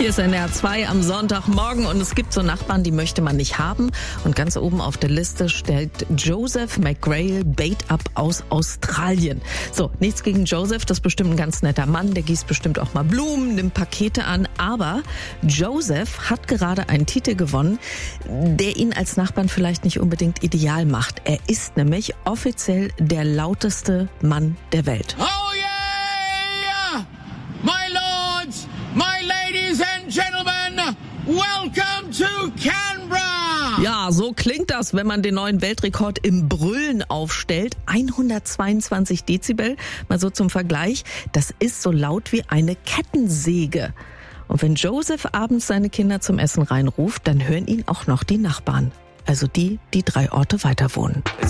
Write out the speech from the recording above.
Hier ist NDR 2 am Sonntagmorgen und es gibt so Nachbarn, die möchte man nicht haben. Und ganz oben auf der Liste stellt Joseph McGrail Bait-Up aus Australien. So, nichts gegen Joseph, das ist bestimmt ein ganz netter Mann, der gießt bestimmt auch mal Blumen, nimmt Pakete an. Aber Joseph hat gerade einen Titel gewonnen, der ihn als Nachbarn vielleicht nicht unbedingt ideal macht. Er ist nämlich offiziell der lauteste Mann der Welt. Oh yeah! My lords, my ladies and gentlemen, welcome to Canberra! Ja, so klingt das, wenn man den neuen Weltrekord im Brüllen aufstellt. 122 Dezibel, mal so zum Vergleich. Das ist so laut wie eine Kettensäge. Und wenn Joseph abends seine Kinder zum Essen reinruft, dann hören ihn auch noch die Nachbarn. Also die 3 Orte weiter wohnen.